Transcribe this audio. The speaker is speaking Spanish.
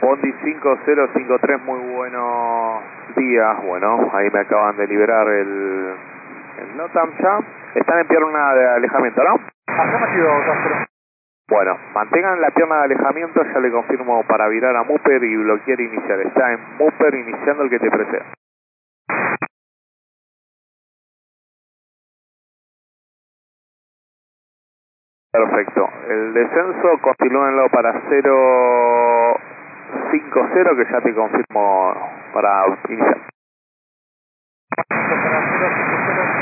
Bondi 5053, muy buenos días. Bueno, ahí me acaban de liberar el NOTAM ya. Están en pierna de alejamiento, ¿no? Afirmativo, Castro. Bueno, mantengan la pierna de alejamiento, ya le confirmo para virar a Mupper y bloquear e iniciar. Está en Mupper iniciando el que te precede. Perfecto. El descenso, continúenlo para 050, que ya te confirmo para iniciar. Para 050.